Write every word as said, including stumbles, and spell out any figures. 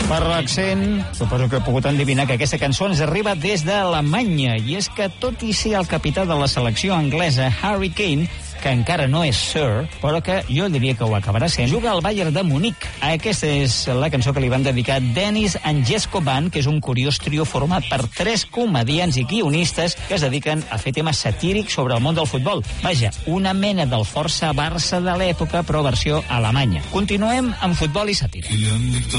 Per l'accent, suposo que he pogut endevinar que aquesta cançó ens arriba des d'Alemanya, i és que tot i ser el capità de la selecció anglesa, Harry Kane, que encara no és Sir, però que jo diria que ho acabarà sent, juga al Bayern de Munic. Aquesta és la cançó que li van dedicar Dennis and Jesco Band, que és un curiós trio format per tres comediants i guionistes que es dediquen a fer temes satírics sobre el món del futbol. Vaja, una mena del Força Barça de l'època, però versió alemanya. Continuem amb futbol i sàtira.